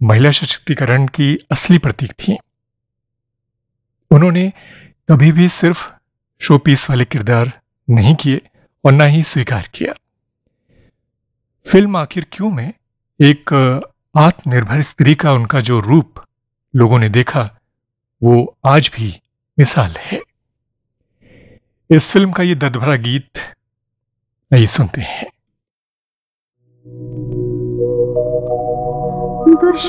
महिला सशक्तिकरण की असली प्रतीक थीं। उन्होंने कभी भी सिर्फ शो पीस वाले किरदार नहीं किए और ना ही स्वीकार किया। फिल्म आखिर क्यों में एक आत्मनिर्भर स्त्री का उनका जो रूप लोगों ने देखा, वो आज भी मिसाल है। इस फिल्म का ये दर्द भरा गीत आइए सुनते हैं।